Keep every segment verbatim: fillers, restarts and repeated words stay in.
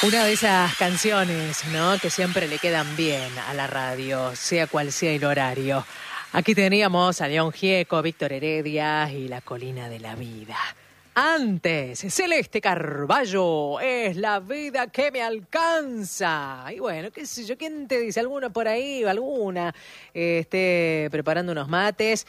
Una de esas canciones, ¿no?, que siempre le quedan bien a la radio, sea cual sea el horario. Aquí teníamos a León Gieco, Víctor Heredia y La Colina de la Vida. Antes, Celeste Carballo, Es la vida que me alcanza. Y bueno, qué sé yo, ¿quién te dice? Alguna por ahí, alguna, eh, esté preparando unos mates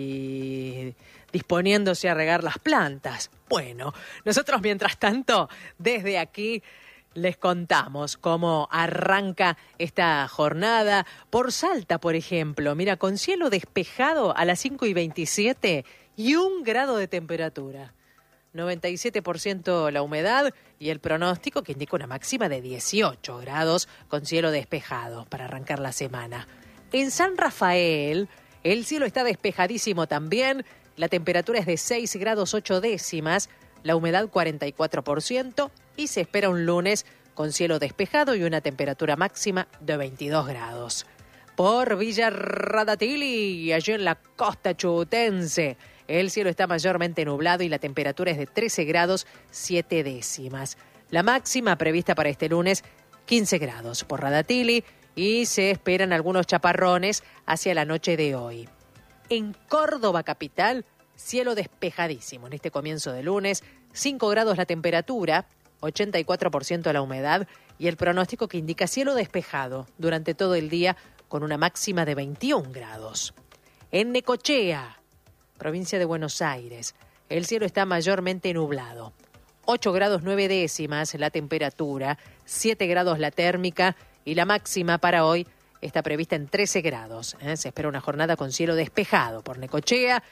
y disponiéndose a regar las plantas. Bueno, nosotros mientras tanto, desde aquí les contamos cómo arranca esta jornada por Salta, por ejemplo. Mira, con cielo despejado a las cinco y veintisiete y un grado de temperatura. noventa y siete por ciento la humedad y el pronóstico que indica una máxima de dieciocho grados con cielo despejado para arrancar la semana. En San Rafael, el cielo está despejadísimo también. La temperatura es de seis grados ocho décimas. La humedad cuarenta y cuatro por ciento y se espera un lunes con cielo despejado y una temperatura máxima de veintidós grados. Por Villa Radatili, allí en la costa chubutense, el cielo está mayormente nublado y la temperatura es de trece grados siete décimas. La máxima prevista para este lunes, quince grados por Radatili y se esperan algunos chaparrones hacia la noche de hoy. En Córdoba capital, cielo despejadísimo en este comienzo de lunes, cinco grados la temperatura, ochenta y cuatro por ciento la humedad y el pronóstico que indica cielo despejado durante todo el día con una máxima de veintiún grados. En Necochea, provincia de Buenos Aires, el cielo está mayormente nublado. ocho grados nueve décimas la temperatura, siete grados la térmica y la máxima para hoy está prevista en trece grados. ¿eh? Se espera una jornada con cielo despejado por Necochea.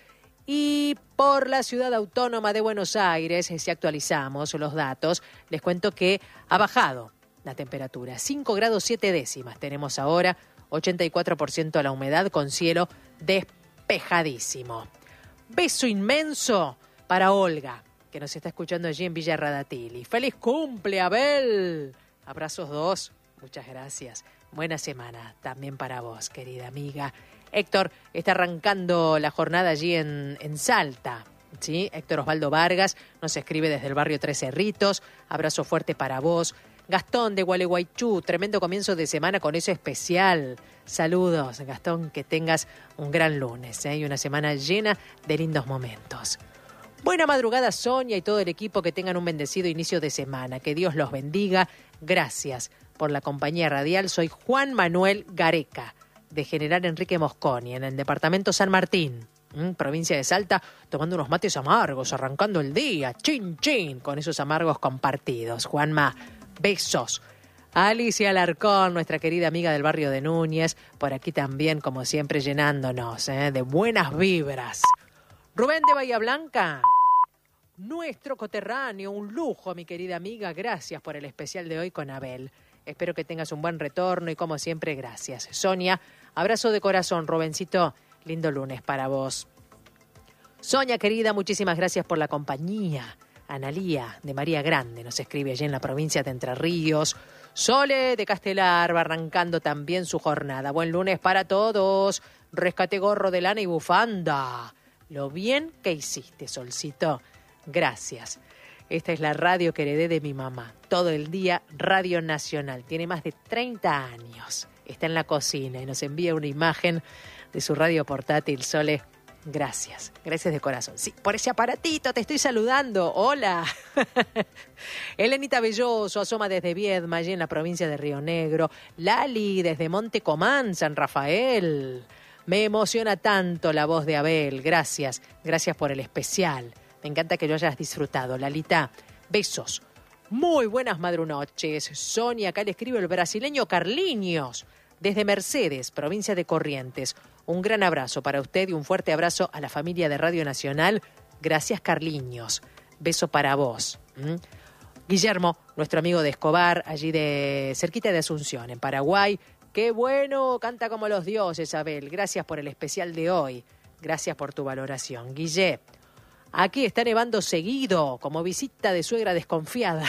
Y por la ciudad autónoma de Buenos Aires, si actualizamos los datos, les cuento que ha bajado la temperatura. cinco grados siete décimas tenemos ahora, ochenta y cuatro por ciento la humedad con cielo despejadísimo. Beso inmenso para Olga, que nos está escuchando allí en Villa Radatili. ¡Feliz cumple, Abel! Abrazos dos, muchas gracias. Buena semana también para vos, querida amiga. Héctor está arrancando la jornada allí en, en Salta, ¿sí? Héctor Osvaldo Vargas nos escribe desde el barrio Tres Cerritos. Abrazo fuerte para vos. Gastón de Gualeguaychú, tremendo comienzo de semana con eso especial. Saludos, Gastón, que tengas un gran lunes ¿eh? y una semana llena de lindos momentos. Buena madrugada, Sonia y todo el equipo, que tengan un bendecido inicio de semana. Que Dios los bendiga. Gracias por la compañía radial. Soy Juan Manuel Gareca, de General Enrique Mosconi, en el departamento San Martín, ¿m? provincia de Salta, tomando unos mates amargos, arrancando el día, chin chin, con esos amargos compartidos. Juanma, besos. Alicia Alarcón, nuestra querida amiga del barrio de Núñez, por aquí también, como siempre, llenándonos ¿eh? de buenas vibras. Rubén de Bahía Blanca, nuestro coterráneo, un lujo, mi querida amiga, gracias por el especial de hoy con Abel. Espero que tengas un buen retorno y, como siempre, gracias. Sonia, abrazo de corazón. Robencito, lindo lunes para vos. Sonia, querida, muchísimas gracias por la compañía. Analía, de María Grande, nos escribe allí en la provincia de Entre Ríos. Sole, de Castelar, va arrancando también su jornada. Buen lunes para todos. Rescate gorro de lana y bufanda. Lo bien que hiciste, Solcito. Gracias. Esta es la radio que heredé de mi mamá. Todo el día, Radio Nacional. Tiene más de treinta años. Está en la cocina y nos envía una imagen de su radio portátil. Sole, gracias. Gracias de corazón. Sí, por ese aparatito te estoy saludando. Hola. Elenita Belloso asoma desde Viedma, allí en la provincia de Río Negro. Lali, desde Monte Comán, San Rafael. Me emociona tanto la voz de Abel. Gracias. Gracias por el especial. Me encanta que lo hayas disfrutado, Lalita. Besos. Muy buenas madrunoches. Sonia, acá le escribe el brasileño Carliños, desde Mercedes, provincia de Corrientes. Un gran abrazo para usted y un fuerte abrazo a la familia de Radio Nacional. Gracias, Carliños. Beso para vos. ¿Mm? Guillermo, nuestro amigo de Escobar, allí de cerquita de Asunción, en Paraguay. ¡Qué bueno! Canta como los dioses, Abel. Gracias por el especial de hoy. Gracias por tu valoración. Guille, aquí está nevando seguido, como visita de suegra desconfiada.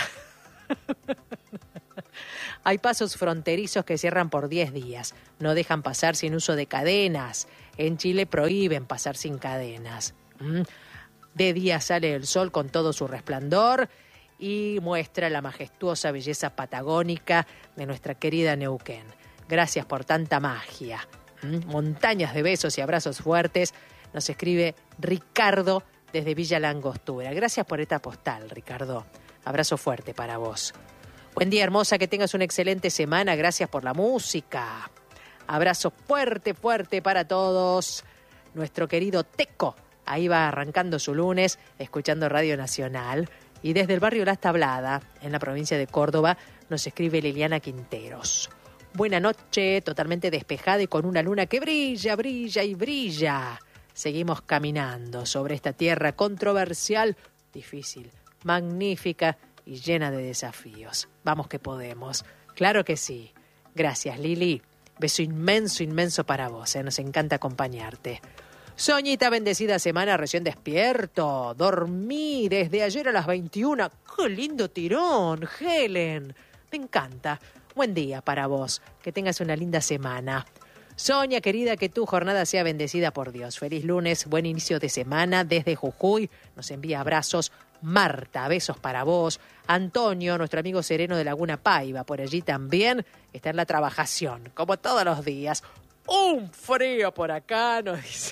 Hay pasos fronterizos que cierran por diez días. No dejan pasar sin uso de cadenas. En Chile prohíben pasar sin cadenas. De día sale el sol con todo su resplandor y muestra la majestuosa belleza patagónica de nuestra querida Neuquén. Gracias por tanta magia. ¿Mm? Montañas de besos y abrazos fuertes, nos escribe Ricardo desde Villa La Angostura. Gracias por esta postal, Ricardo. Abrazo fuerte para vos. Buen día, hermosa, que tengas una excelente semana. Gracias por la música. Abrazo fuerte, fuerte para todos. Nuestro querido Teco, ahí va arrancando su lunes, escuchando Radio Nacional. Y desde el barrio Las Tablada, en la provincia de Córdoba, nos escribe Liliana Quinteros. Buena noche, totalmente despejada y con una luna que brilla, brilla y brilla. Seguimos caminando sobre esta tierra controversial, difícil, magnífica y llena de desafíos. Vamos que podemos. Claro que sí. Gracias, Lili. Beso inmenso, inmenso para vos. ¿eh? Nos encanta acompañarte. Soñita, bendecida semana, recién despierto. Dormí desde ayer a las veintiuna. ¡Qué lindo tirón, Helen! Me encanta. Buen día para vos. Que tengas una linda semana. Sonia, querida, que tu jornada sea bendecida por Dios. Feliz lunes, buen inicio de semana desde Jujuy. Nos envía abrazos. Marta, besos para vos. Antonio, nuestro amigo sereno de Laguna Paiva, por allí también está en la trabajación, como todos los días. Un frío por acá, nos dice.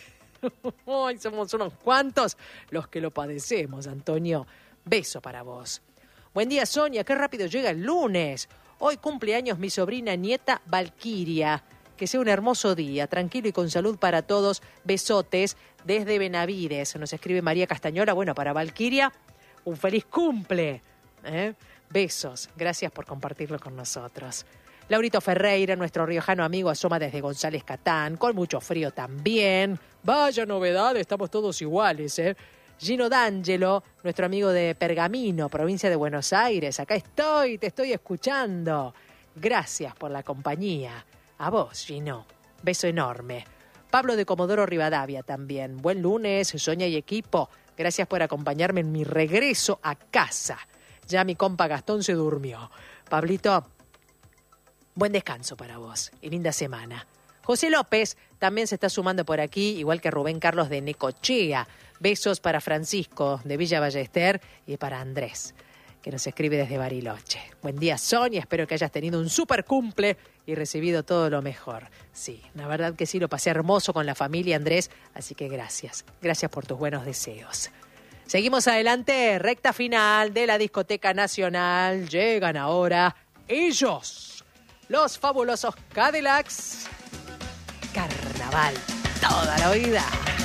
Hoy somos unos cuantos los que lo padecemos, Antonio. Beso para vos. Buen día, Sonia, qué rápido llega el lunes. Hoy cumpleaños mi sobrina nieta Valquiria. Que sea un hermoso día, tranquilo y con salud para todos. Besotes desde Benavides. Nos escribe María Castañola. Bueno, para Valquiria, un feliz cumple. ¿eh? Besos. Gracias por compartirlo con nosotros. Laurito Ferreira, nuestro riojano amigo, asoma desde González Catán, con mucho frío también. Vaya novedad, estamos todos iguales, ¿eh? Gino D'Angelo, nuestro amigo de Pergamino, provincia de Buenos Aires. Acá estoy, te estoy escuchando. Gracias por la compañía. A vos, Gino. Beso enorme. Pablo de Comodoro Rivadavia también. Buen lunes, Sonia y equipo. Gracias por acompañarme en mi regreso a casa. Ya mi compa Gastón se durmió. Pablito, buen descanso para vos y linda semana. José López también se está sumando por aquí, igual que Rubén Carlos de Necochea. Besos para Francisco de Villa Ballester y para Andrés, que nos escribe desde Bariloche. Buen día, Sonia. Espero que hayas tenido un súper cumple y recibido todo lo mejor. Sí, la verdad que sí, lo pasé hermoso con la familia, Andrés. Así que gracias. Gracias por tus buenos deseos. Seguimos adelante. Recta final de la Discoteca Nacional. Llegan ahora ellos, los fabulosos Cadillacs. Carnaval toda la vida.